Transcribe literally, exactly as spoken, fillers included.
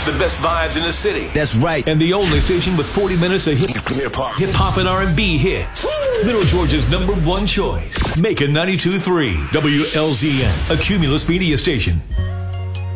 the best vibes in the city. That's right. And the only station with forty minutes of hip hop, hip hop and R and B hits. Middle Georgia's number one choice. Macon ninety-two point three W L Z N, a Cumulus media station.